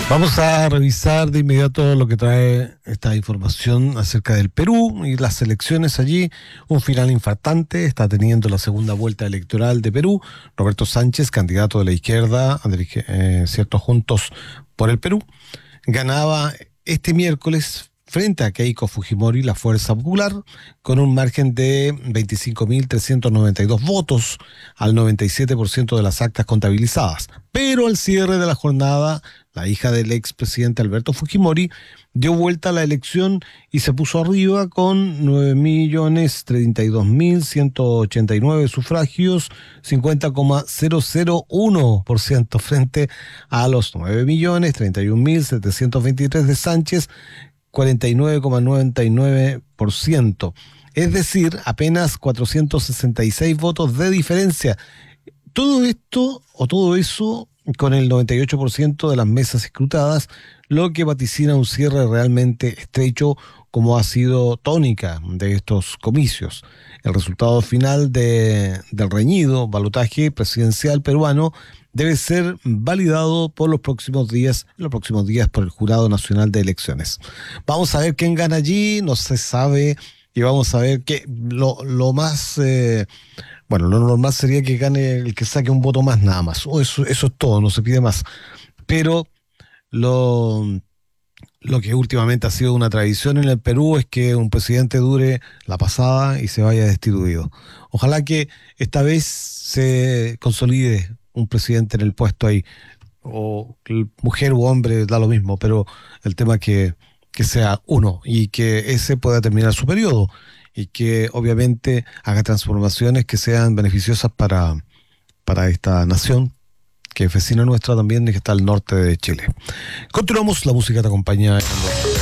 Vamos a revisar de inmediato lo que trae esta información acerca del Perú y las elecciones allí. Un final infartante está teniendo la segunda vuelta electoral de Perú. Roberto Sánchez, candidato de la izquierda a dirigir, Juntos por el Perú, ganaba este miércoles frente a Keiko Fujimori, la Fuerza Popular, con un margen de 25.392 votos al 97% de las actas contabilizadas. Pero al cierre de la jornada, la hija del expresidente Alberto Fujimori dio vuelta a la elección y se puso arriba con 9.032.189 sufragios, 50,001% frente a los 9.031.723 de Sánchez, 49,99%. Es decir, apenas 466 votos de diferencia. Todo esto, o todo eso, con el 98% de las mesas escrutadas, lo que vaticina un cierre realmente estrecho, como ha sido tónica de estos comicios. El resultado final del reñido balotaje presidencial peruano debe ser validado por los próximos días por el Jurado Nacional de Elecciones. Vamos a ver quién gana allí, no se sabe, y vamos a ver que lo más... lo normal sería que gane el que saque un voto más, nada más. Eso es todo, no se pide más. Pero lo que últimamente ha sido una tradición en el Perú es que un presidente dure la pasada y se vaya destituido. Ojalá que esta vez se consolide un presidente en el puesto ahí, o mujer u hombre, da lo mismo, pero el tema es que sea uno y que ese pueda terminar su periodo y que obviamente haga transformaciones que sean beneficiosas para esta nación, que es vecina nuestra también y que está al norte de Chile. Continuamos, la música te acompaña.